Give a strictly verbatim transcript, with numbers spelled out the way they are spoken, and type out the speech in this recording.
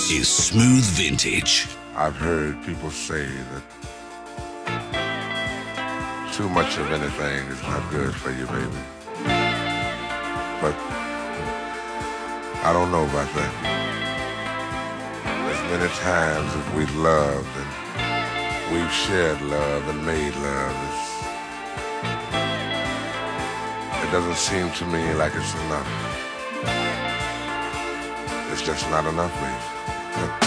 is Smooth Vintage. I've heard people say that too much of anything is not good for you, baby. But I don't know about that. As many times as we've loved and we've shared love and made love, it's, it doesn't seem to me like it's enough. It's just not enough, baby.